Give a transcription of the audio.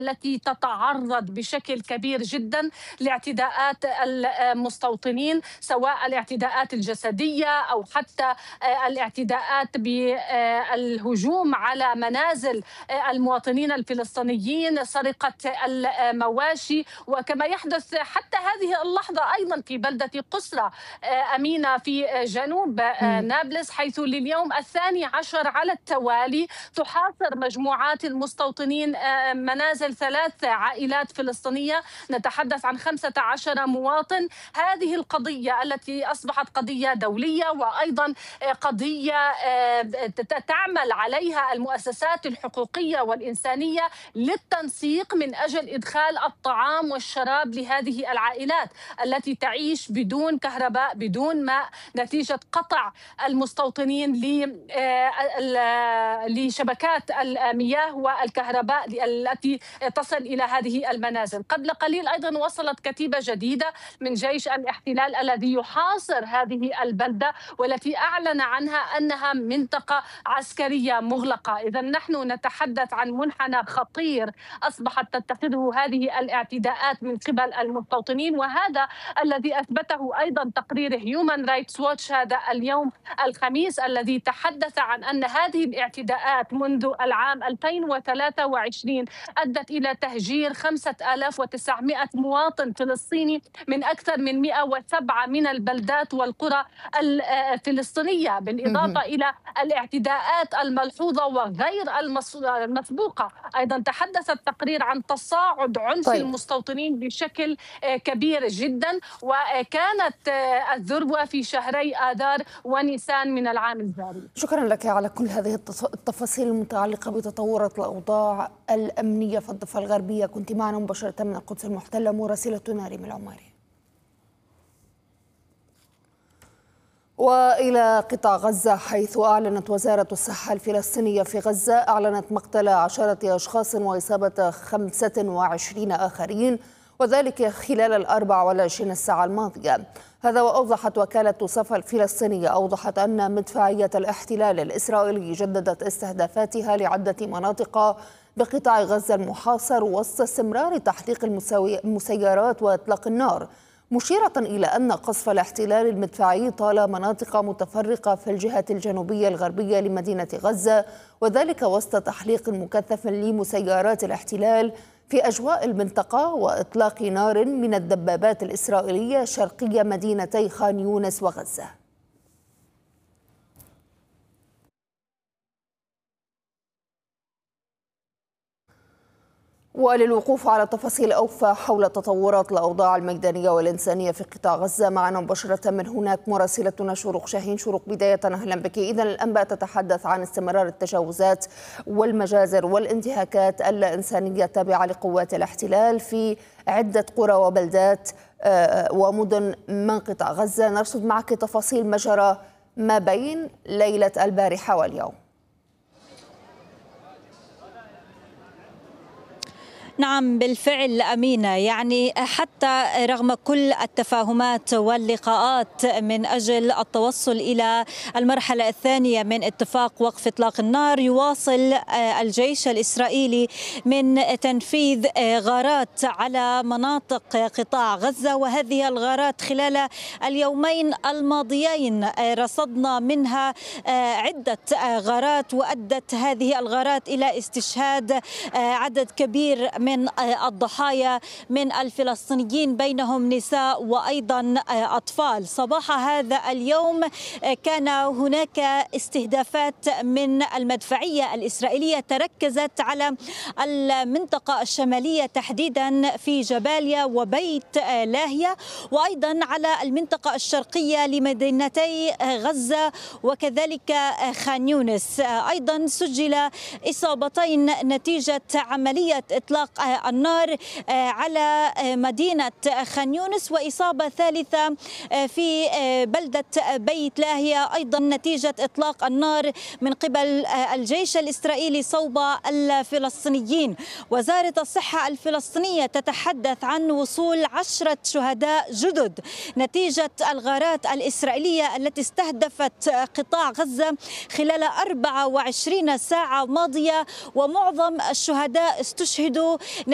التي تتعرض بشكل كبير جدا لاعتداءات المستوطنين، سواء الاعتداءات الجسدية أو حتى الاعتداءات بالهجوم على منازل المواطنين الفلسطينيين، سرقة المواشي، وكما يحدث حتى هذه اللحظة أيضا في بلدة قسرة أمينة في جنوب نابلس، حيث لليوم الثاني عشر على التوالي تحاصر مجموعات المستوطنين منازل 3 عائلات فلسطينية، نتحدث عن 15 مواطن. هذه القضية التي أصبحت قضية دولية وأيضا قضية تعمل عليها المؤسسات الحقوقية والإنسانية للتنسيق من أجل إدخال الطعام والشراب لهذه العائلات التي تعيش بدون كهرباء بدون ماء نتيجة قطع المستوطنين لشبكات المياه والكهرباء التي تصل إلى هذه المنازل. قبل قليل أيضا وصلت كتيبة جديدة من جيش الاحتلال الذي يحاصر هذه البلدة والتي أعلن عنها أنها منطقة عسكرية مغلقة. إذا نحن نتحدث عن منحنى خطير أصبحت تتخذه هذه الاعتداءات من قبل المستوطنين، وهذا الذي أثبته أيضا تقرير هيومان رايتس ووتش هذا اليوم الخميس، الذي تحدث عن أن هذه الاعتداءات منذ العام 2023 أدت إلى تهجير 5900 مواطن فلسطيني من أكثر من 107 من البلدات والقرى الفلسطينية، بالإضافة إلى الاعتداءات الملحوظة وغير المسبوقة. أيضا تحدث التقرير عن تصاعد عنف المستوطنين بشكل كبير جدا، وكانت الذروة في شهري آذار ونيسان من العام الجاري. شكرا لك على كل هذه التفاصيل المتعلقة بتطورات الأوضاع الأمنية في الضفة الغربية. كنت معنا مباشرة من القدس المحتلة مراسلتنا ريم العماري. وإلى قطاع غزة، حيث أعلنت وزارة الصحة الفلسطينية في غزة مقتل 10 أشخاص وإصابة 25 آخرين، وذلك خلال 24 ساعة الماضية. هذا وأوضحت وكالة صفا الفلسطينية أن مدفعية الاحتلال الإسرائيلي جددت استهدافاتها لعدة مناطق بقطاع غزة المحاصر وسط استمرار تحقيق المسيرات وإطلاق النار، مشيرة إلى أن قصف الاحتلال المدفعي طال مناطق متفرقة في الجهة الجنوبية الغربية لمدينة غزة، وذلك وسط تحليق مكثف لمسيرات الاحتلال في أجواء المنطقة وإطلاق نار من الدبابات الإسرائيلية شرقي مدينتي خان يونس وغزة. وللوقوف على تفاصيل أوفى حول تطورات الأوضاع الميدانية والإنسانية في قطاع غزة معنا مباشرة من هناك مراسلتنا شروق شاهين. شروق، بداية أهلا بك. إذن الأنباء تتحدث عن استمرار التجاوزات والمجازر والانتهاكات الإنسانية التابعة لقوات الاحتلال في عدة قرى وبلدات ومدن من قطاع غزة. نرصد معك تفاصيل ما جرى ما بين ليلة البارحة واليوم. نعم بالفعل أمينة، يعني حتى رغم كل التفاهمات واللقاءات من أجل التوصل إلى المرحلة الثانية من اتفاق وقف إطلاق النار، يواصل الجيش الإسرائيلي من تنفيذ غارات على مناطق قطاع غزة، وهذه الغارات خلال اليومين الماضيين رصدنا منها عدة غارات، وأدت هذه الغارات إلى استشهاد عدد كبير من الضحايا من الفلسطينيين، بينهم نساء وأيضا أطفال. صباح هذا اليوم كان هناك استهدافات من المدفعية الإسرائيلية تركزت على المنطقة الشمالية تحديدا في جباليا وبيت لاهيا، وأيضا على المنطقة الشرقية لمدينتي غزة وكذلك خان يونس. أيضا سجل إصابتين نتيجة عملية إطلاق النار على مدينة خان يونس، وإصابة ثالثة في بلدة بيت لاهيا أيضا نتيجة إطلاق النار من قبل الجيش الإسرائيلي صوب الفلسطينيين. وزارة الصحة الفلسطينية تتحدث عن وصول 10 شهداء جدد نتيجة الغارات الإسرائيلية التي استهدفت قطاع غزة خلال 24 ساعة ماضية، ومعظم الشهداء استشهدوا